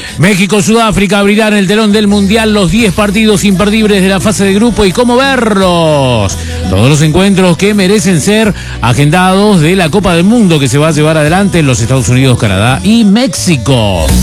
México-Sudáfrica abrirán el telón del Mundial, los 10 partidos imperdibles de la fase de grupo y cómo verlos. Todos los encuentros que merecen ser agendados de la Copa del Mundo que se va a llevar adelante en los Estados Unidos, Canadá y México.